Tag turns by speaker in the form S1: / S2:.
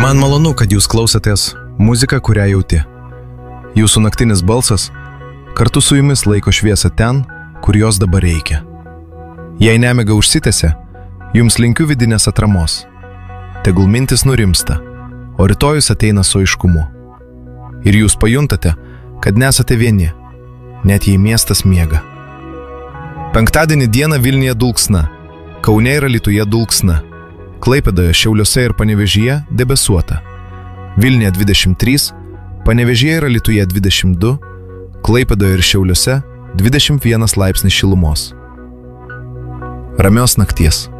S1: Man malonu, kad jūs klausotės muziką, kurią jauti. Jūsų naktinis balsas kartu su jumis laiko šviesą ten, kur jos dabar reikia. Jei nemiga užsitęsia, jums linkiu vidinės atramos. Tegul mintis nurimsta, o rytojus ateina su aiškumu. Ir jūs pajuntate, kad nesate vieni, net jei miestas miega. Penktadienį dieną Vilniuje dulksna, Kaune ir Alytuje dulksna, Klaipėdoje, Šiauliuose ir Panevėžyje debesuota. Vilniuje 23, Panevėžyje ir Alytuje 22, Klaipėdoje ir Šiauliuose 21 laipsnis šilumos. Ramios nakties.